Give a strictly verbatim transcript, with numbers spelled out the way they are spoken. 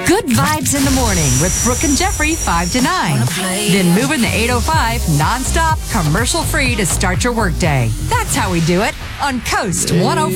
Good vibes in the morning with Brooke and Jeffrey, five to nine. Then moving the eight oh five nonstop, commercial free to start your workday. That's how we do it on Coast one oh five.